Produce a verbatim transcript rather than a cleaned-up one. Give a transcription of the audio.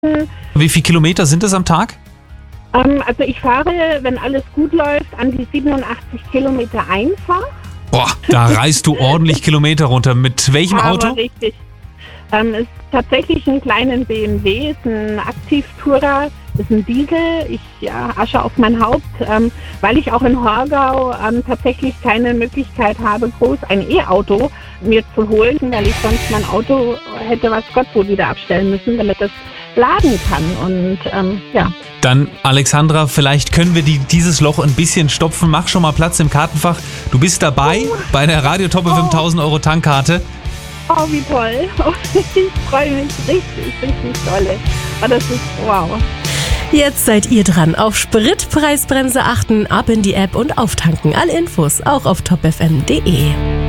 Wie viele Kilometer sind es am Tag? Ähm, also ich fahre, wenn alles gut läuft, an die siebenundachtzig Kilometer einfach. Boah, da reißt du ordentlich Kilometer runter. Mit welchem Aber Auto? richtig. Ähm, ist tatsächlich ein kleinen B M W, ist ein Aktiv-Tourer, ist ein Diesel. Ich ja, Asche auf mein Haupt, ähm, weil ich auch in Horgau ähm, tatsächlich keine Möglichkeit habe, groß ein E-Auto mir zu holen, weil ich sonst mein Auto hätte was Gott wohl wieder abstellen müssen, damit das laden kann. Und ähm, ja. Dann, Alexandra, vielleicht können wir die, dieses Loch ein bisschen stopfen. Mach schon mal Platz im Kartenfach. Du bist dabei oh. bei der Radio Top F M tausend Euro Tankkarte. Oh, wie toll. Oh, ich freue mich richtig, richtig toll. Oh, das ist wow. Jetzt seid ihr dran. Auf Spritpreisbremse achten, ab in die App und auftanken. Alle Infos auch auf top f m punkt d e.